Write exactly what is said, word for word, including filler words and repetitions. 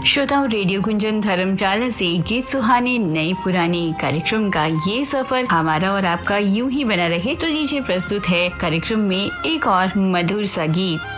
श्रोताओं, रेडियो गुंजन धर्मशाला से गीत सुहाने नए पुराने कार्यक्रम का ये सफर हमारा और आपका यूं ही बना रहे, तो लीजिए प्रस्तुत है कार्यक्रम में एक और मधुर सा गीत।